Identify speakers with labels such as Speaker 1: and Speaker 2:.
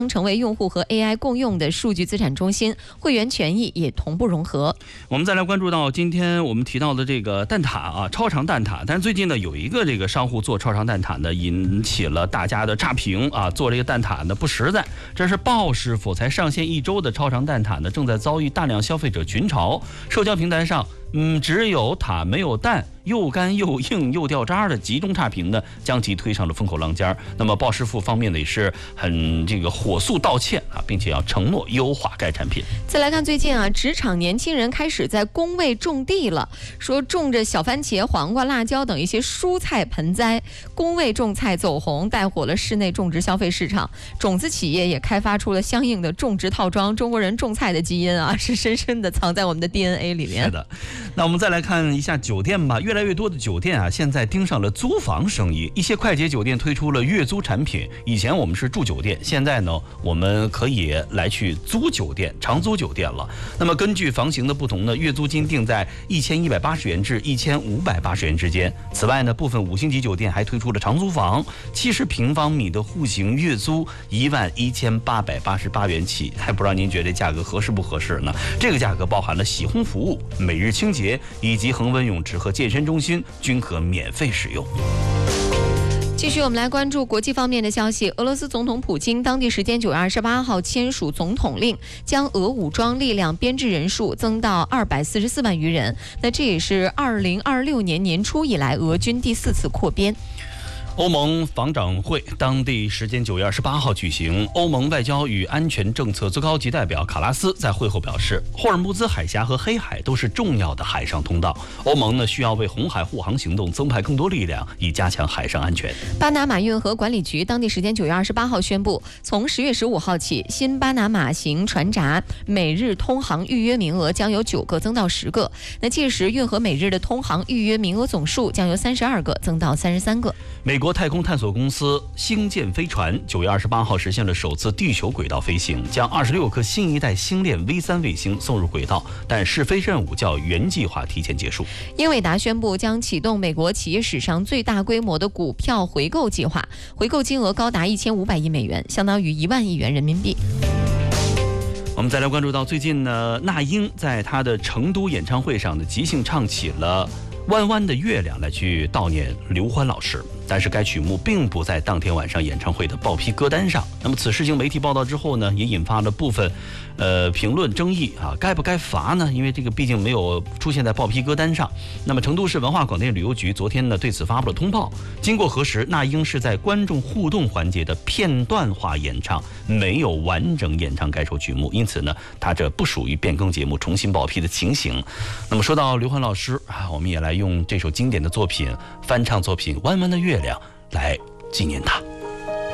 Speaker 1: 成为用户和 AI 共用的数据资产中心，会员权益也同步融合。
Speaker 2: 我们再来关注到今天我们提到的这个蛋挞啊，超长蛋挞。但是最近呢，有一个这个商户做超长蛋挞呢，引起了大家的差评啊，做这个蛋挞呢不实在。这是鲍师傅才上线1周的超长蛋挞呢，正在遭遇大量消费者群嘲。社交平台上，只有塔没有蛋，又干又硬又掉渣的集中差评呢，将其推上了风口浪尖。那么鲍师傅方面呢，也是很火速道歉啊，并且要承诺优化该产品。
Speaker 1: 再来看最近啊，职场年轻人开始在工位种地了，说种着小番茄、黄瓜、辣椒等一些蔬菜盆栽，工位种菜走红，带火了室内种植消费市场。种子企业也开发出了相应的种植套装。中国人种菜的基因啊，是深深的藏在我们的 DNA 里面。
Speaker 2: 是的。那我们再来看一下酒店吧，越来越多的酒店啊，现在盯上了租房生意。一些快捷酒店推出了月租产品。以前我们是住酒店，现在呢，我们可以来去租酒店、长租酒店了。那么根据房型的不同呢，月租金定在1180元至1580元之间。此外呢，部分5星级酒店还推出了长租房，70平方米的户型月租11888元起。还不知道您觉得这价格合适不合适呢？这个价格包含了洗烘服务、每日清洁以及恒温泳池和健身中心均可免费使用。
Speaker 1: 继续，我们来关注国际方面的消息。俄罗斯总统普京当地时间9月28号签署总统令，将俄武装力量编制人数增到244万余人。那这也是2026年年初以来俄军第4次扩编。
Speaker 2: 欧盟防长会当地时间9月28号举行，欧盟外交与安全政策最高级代表卡拉斯在会后表示，霍尔木兹海峡和黑海都是重要的海上通道，欧盟呢需要为红海护航行动增派更多力量，以加强海上安全。
Speaker 1: 巴拿马运河管理局当地时间9月28号宣布，从10月15号起，新巴拿马型船闸每日通航预约名额将由9个增到10个。那届时运河每日的通航预约名额总数将由32个增到33个。
Speaker 2: 美国太空探索公司星舰飞船9月28号实现了首次地球轨道飞行，将26颗新一代星链 V3 卫星送入轨道，但试飞任务较原计划提前结束。
Speaker 1: 英伟达宣布将启动美国企业史上最大规模的股票回购计划，回购金额高达1500亿美元，相当于1万亿元人民币。
Speaker 2: 我们再来关注到最近呢，那英在她的成都演唱会上的即兴唱起了弯弯的月亮来去悼念刘欢老师，但是该曲目并不在当天晚上演唱会的报批歌单上。那么此事经媒体报道之后呢，也引发了部分评论争议啊，该不该罚呢？因为这个毕竟没有出现在报批歌单上。那么成都市文化广电旅游局昨天呢对此发布了通报，经过核实，那英是在观众互动环节的片段化演唱，没有完整演唱该首曲目，因此呢，它这不属于变更节目重新报批的情形。那么说到刘欢老师啊，我们也来用这首经典的作品翻唱作品《弯弯的月亮》来纪念他。